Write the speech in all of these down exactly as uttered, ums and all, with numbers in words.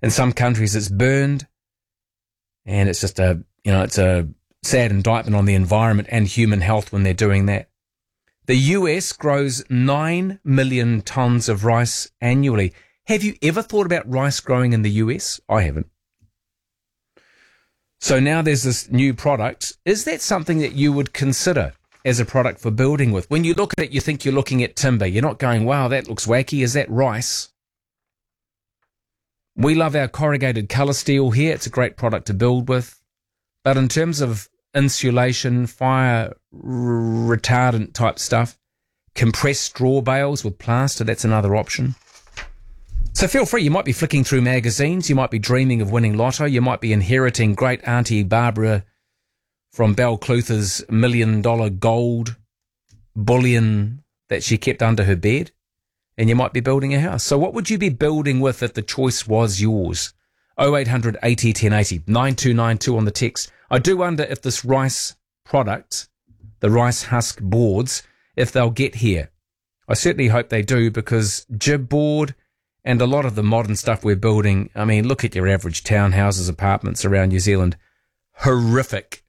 In some countries, it's burned, and it's just a, you know, it's a sad indictment on the environment and human health when they're doing that. The U S grows nine million tonnes of rice annually. Have you ever thought about rice growing in the U S? I haven't. So now there's this new product. Is that something that you would consider as a product for building with? When you look at it, you think you're looking at timber. You're not going, wow, that looks wacky. Is that rice? We love our corrugated colour steel here. It's a great product to build with. But in terms of insulation, fire retardant type stuff, compressed straw bales with plaster, that's another option. So feel free. You might be flicking through magazines. You might be dreaming of winning lotto. You might be inheriting great Auntie Barbara from Balclutha's million dollar gold bullion that she kept under her bed. And you might be building a house. So what would you be building with if the choice was yours? oh eight hundred eighty ten eighty, nine two nine two on the text. I do wonder if this rice product, the rice husk boards, if they'll get here. I certainly hope they do, because jib board and a lot of the modern stuff we're building, I mean, look at your average townhouses, apartments around New Zealand. Horrific.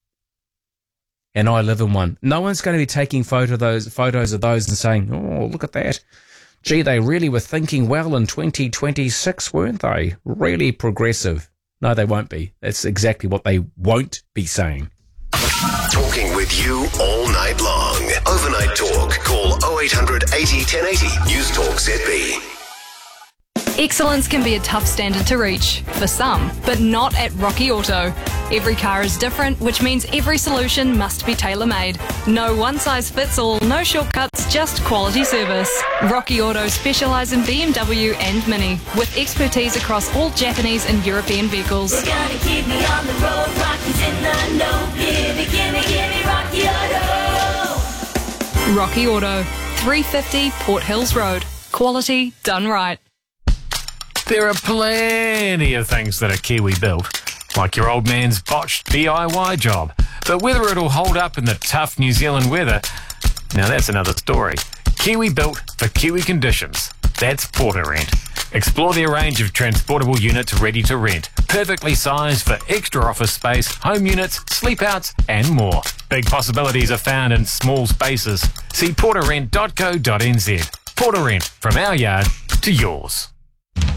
And I live in one. No one's going to be taking photo those, photos of those and saying, oh, look at that. Gee, they really were thinking well in twenty twenty-six, weren't they? Really progressive. No, they won't be. That's exactly what they won't be saying. Talking with you all night long. Overnight Talk. Call oh eight hundred eighty ten eighty. News Talk Z B. Excellence can be a tough standard to reach, for some, but not at Rocky Auto. Every car is different, which means every solution must be tailor-made. No one-size-fits-all, no shortcuts, just quality service. Rocky Auto specialise in B M W and Mini, with expertise across all Japanese and European vehicles. We're gonna keep me on the road, Rocky's in the know. Gimme, gimme, gimme Rocky Auto. Rocky Auto, three fifty Port Hills Road. Quality done right. There are plenty of things that are Kiwi built, like your old man's botched D I Y job. But whether it'll hold up in the tough New Zealand weather, now that's another story. Kiwi built for Kiwi conditions. That's Porter Rent. Explore their range of transportable units ready to rent, perfectly sized for extra office space, home units, sleep outs, and more. Big possibilities are found in small spaces. See porter rent dot co dot n z. Porter Rent, from our yard to yours.